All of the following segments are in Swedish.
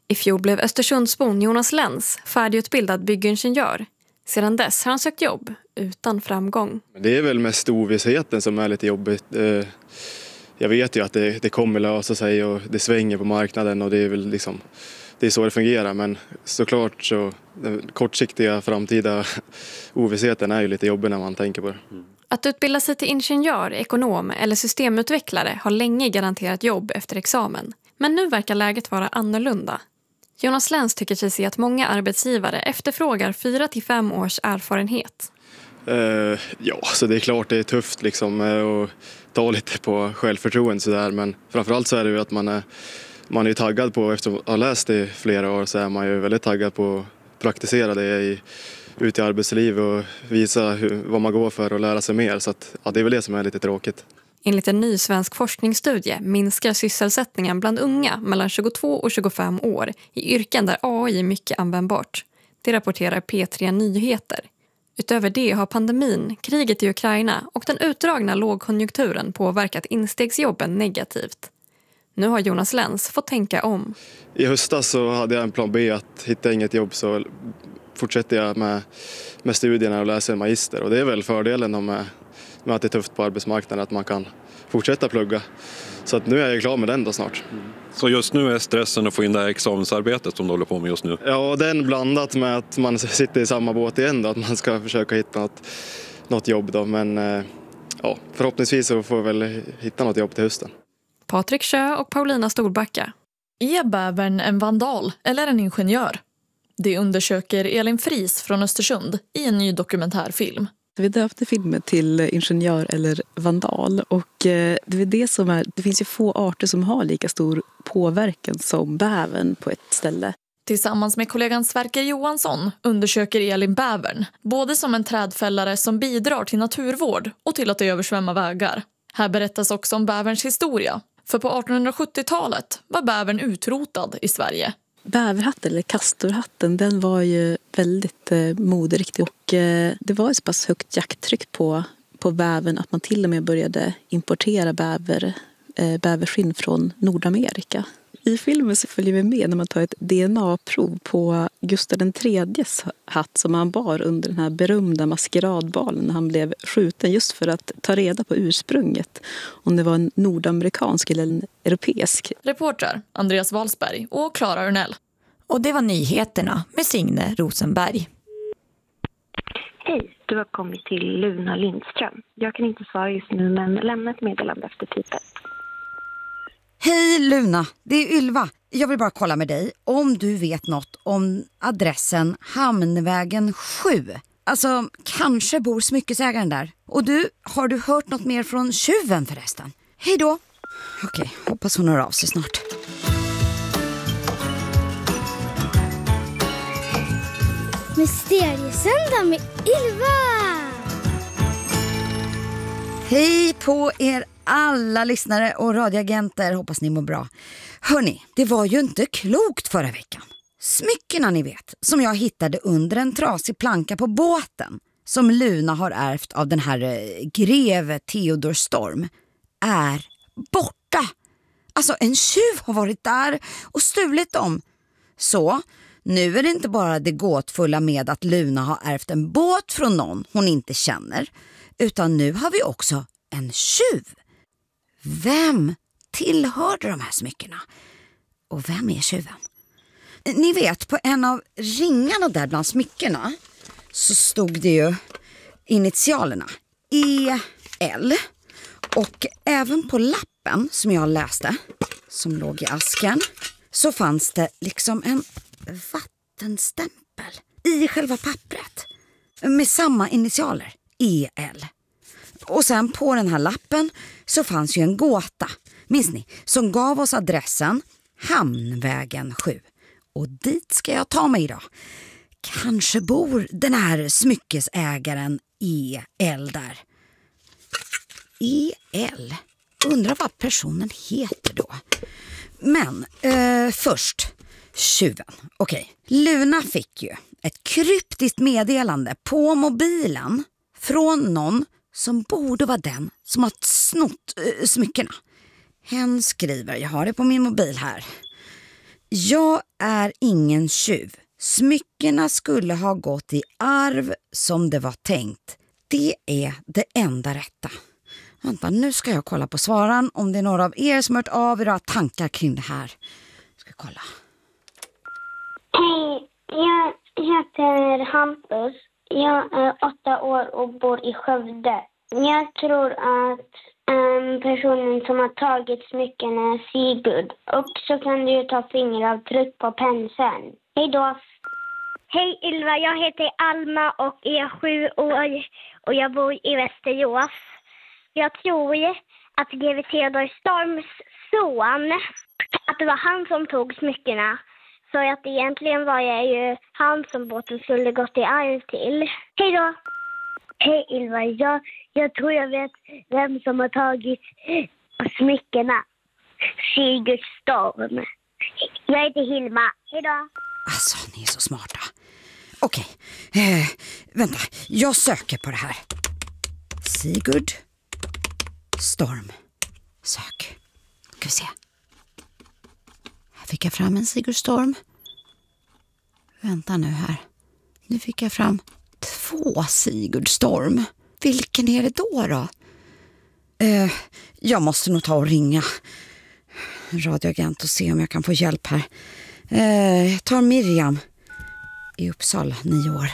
I fjol blev Östersundsbon Jonas Lenz färdigutbildad byggingenjör. Sedan dess har han sökt jobb utan framgång. Det är väl mest ovissheten som är lite jobbigt. Jag vet ju att det kommer lösa sig och det svänger på marknaden och det är väl liksom, det är så det fungerar. Men såklart så den kortsiktiga framtida ovissheten är ju lite jobbig när man tänker på det. Att utbilda sig till ingenjör, ekonom eller systemutvecklare har länge garanterat jobb efter examen. Men nu verkar läget vara annorlunda. Jonas Lenz tycker sig se att många arbetsgivare efterfrågar 4-5 års erfarenhet. Ja, så det är klart det är tufft liksom att ta lite på självförtroende sådär. Men framförallt så är det ju att man är taggad på, efter att ha läst det i flera år så är man ju väldigt taggad på att praktisera det ute i arbetslivet och visa vad man går för och lära sig mer. Så att, ja, det är väl det som är lite tråkigt. Enligt en ny svensk forskningsstudie minskar sysselsättningen bland unga mellan 22 och 25 år i yrken där AI är mycket användbart. Det rapporterar P3 Nyheter. Utöver det har pandemin, kriget i Ukraina och den utdragna lågkonjunkturen påverkat instegsjobben negativt. Nu har Jonas Lenz fått tänka om. I höstas så hade jag en plan B att hitta inget jobb så fortsätter jag med studierna och läser en magister. Och det är väl fördelen med att det är tufft på arbetsmarknaden att man kan fortsätta plugga. Så att nu är jag klar med den då snart. Så just nu är stressen att få in det här examensarbetet som du håller på med just nu? Ja, den blandat med att man sitter i samma båt igen då, att man ska försöka hitta något jobb då. Men ja, förhoppningsvis så får jag väl hitta något jobb till hösten. Patrik Sjö och Paulina Storbacka. Är bävern en vandal eller en ingenjör? Det undersöker Elin Fries från Östersund i en ny dokumentärfilm. Vi döpte filmen till ingenjör eller vandal och det är det som är, det finns ju få arter som har lika stor påverkan som bävern på ett ställe. Tillsammans med kollegan Sverker Johansson undersöker Elin bävern, både som en trädfällare som bidrar till naturvård och till att översvämma vägar. Här berättas också om bäverns historia, för på 1870-talet var bävern utrotad i Sverige. Bäverhatten eller kastorhatten, den var ju väldigt moderiktig och det var ett så pass högt jakttryck på bävern att man till och med började importera bäverskinn från Nordamerika. I filmen så följer vi med när man tar ett DNA-prov på Gustav III:s hatt som han bar under den här berömda maskeradbalen när han blev skjuten, just för att ta reda på ursprunget, om det var en nordamerikansk eller en europeisk. Reporter Andreas Walsberg och Clara Örnell. Och det var nyheterna med Signe Rosenberg. Hej, du har kommit till Luna Lindström. Jag kan inte svara just nu, men lämna ett meddelande efter pipet. Hej Luna, det är Ylva. Jag vill bara kolla med dig om du vet något om adressen Hamnvägen 7. Alltså, kanske bor smyckesägaren där. Och du, har du hört något mer från tjuven förresten? Hej då. Okej, hoppas hon hör av sig snart. Mysteriesöndag med Ylva! Hej på er alla lyssnare och radioagenter, hoppas ni mår bra. Hörni, det var ju inte klokt förra veckan. Smyckena ni vet, som jag hittade under en trasig planka på båten, som Luna har ärvt av den här greve Theodor Storm, är borta. Alltså en tjuv har varit där och stulit dem. Så nu är det inte bara det gåtfulla med att Luna har ärvt en båt från någon hon inte känner, utan nu har vi också en tjuv. Vem tillhörde de här smyckena? Och vem är tjuven? Ni vet, på en av ringarna där bland smyckena så stod det ju initialerna EL. Och även på lappen som jag läste, som låg i asken, så fanns det liksom en vattenstämpel i själva pappret med samma initialer, EL. Och sen på den här lappen så fanns ju en gåta, minns ni, som gav oss adressen Hamnvägen 7. Och dit ska jag ta mig idag. Kanske bor den här smyckesägaren EL där. EL. Undrar vad personen heter då. Men först tjuven. Okej. Luna fick ju ett kryptiskt meddelande på mobilen från någon som borde vara den som har snott smyckena. Hen skriver, jag har det på min mobil här. Jag är ingen tjuv. Smyckena skulle ha gått i arv som det var tänkt. Det är det enda rätta. Vänta, nu ska jag kolla på svaran om det är några av er som hört av era tankar kring det här. Ska kolla. Hej, jag heter Hampus. Jag är 8 år och bor i Skövde. Jag tror att personen som har tagit smycken är Sigurd. Och så kan du ju ta fingeravtryck på penseln. Hej då! Hej Ylva, jag heter Alma och är 7 år och jag bor i Västerås. Jag tror att greve Theodor Storms son, att det var han som tog smyckena. Så att egentligen var jag ju han som båten skulle gått i arv till. Hej då! Hej Ylva, jag tror jag vet vem som har tagit smyckena. Sigurd Storm. Jag heter Hilma. Hej då! Alltså, ni är så smarta. Okej, vänta. Jag söker på det här. Sigurd Storm. Sök. Ska vi se. Här fick jag fram en Sigurd Storm. Vänta nu här. Nu fick jag fram 2 Sigurd Storm. Vilken är det då? Jag måste nog ta och ringa radioagent och se om jag kan få hjälp här. Jag tar Miriam i Uppsala, 9 år.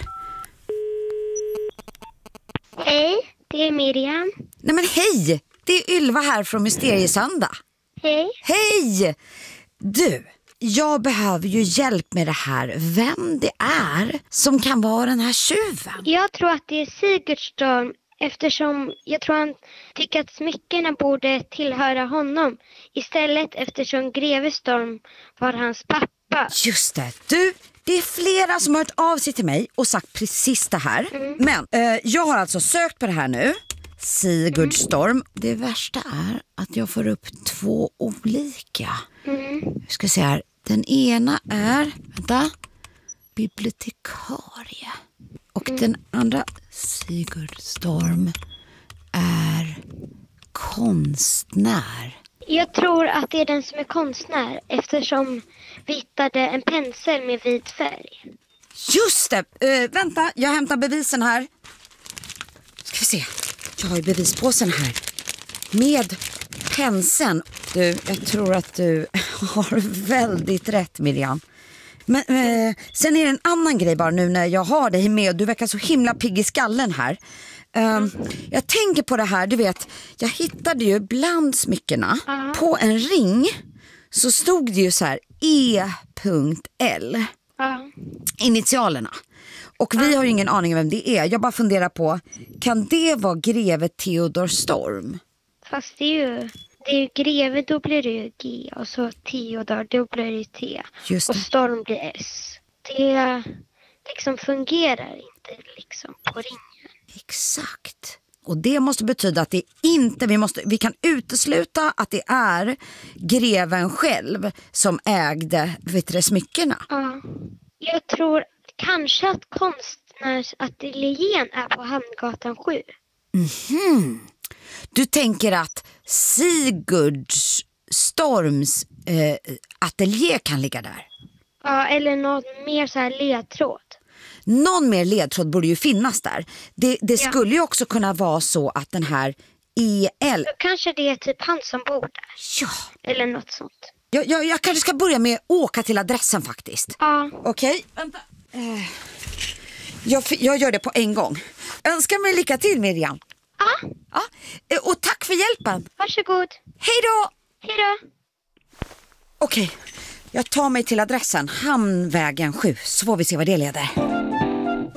Hej, det är Miriam. Nej men hej! Det är Ylva här från Mysteriesöndag. Hej. Hej! Du, jag behöver ju hjälp med det här. Vem det är som kan vara den här tjuven? Jag tror att det är Sigurd Storm eftersom jag tror han tycker att smyckena borde tillhöra honom istället eftersom greve Storm var hans pappa. Just det, du, det är flera som har hört av sig till mig och sagt precis det här. Men jag har alltså sökt på det här nu. Sigurd Storm. Det värsta är att jag får upp 2 olika. Vi ska se här. Den ena är, vänta, bibliotekarie. Och den andra, Sigurd Storm, är konstnär. Jag tror att det är den som är konstnär eftersom vi hittade en pensel med vit färg. Just det! Vänta, jag hämtar bevisen här. Ska vi se. Jag har ju bevispåsen här. Med penseln. Du, jag tror att du har väldigt rätt, Miriam. Men sen är det en annan grej bara nu när jag har dig med. Du verkar så himla pigg i skallen här. Jag tänker på det här, du vet. Jag hittade ju bland smyckena på en ring. Så stod det ju så här E.L. Initialerna. Och vi har ju ingen aning om vem det är. Jag bara funderar på, kan det vara greve Theodor Storm? Fast det är ju greve, då blir det ju G. Och så Theodor, då blir det T. Just det. Och Storm blir S. Det liksom fungerar inte liksom på ringen. Exakt. Och det måste betyda att det inte, vi kan utesluta att det är greven själv som ägde smyckena. Ja, jag tror kanske att konstnärsateljén är på Hamngatan 7. Du tänker att Sigurd Storms ateljé kan ligga där? Ja, eller någon mer så här ledtråd. Någon mer ledtråd borde ju finnas där. Det skulle ju också kunna vara så att den här E.L. Kanske det är typ han som bor där. Ja. Eller något sånt. Jag kanske ska börja med att åka till adressen faktiskt. Ja. Okej, vänta. Jag gör det på en gång. Önskar mig lycka till, Miriam. Ja. Och tack för hjälpen. Varsågod. Hej då. Hej då. Okej, jag tar mig till adressen Hamnvägen 7. Så får vi se vad det leder.